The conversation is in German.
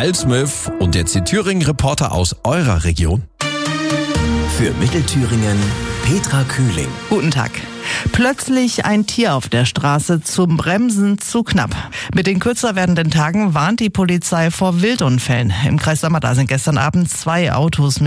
Alsmöw und jetzt die Thüringen-Reporter aus eurer Region. Für Mittelthüringen Petra Kühling. Guten Tag. Plötzlich ein Tier auf der Straße, zum Bremsen zu knapp. Mit den kürzer werdenden Tagen warnt die Polizei vor Wildunfällen. Im Kreis Sammerda sind gestern Abend 2 Autos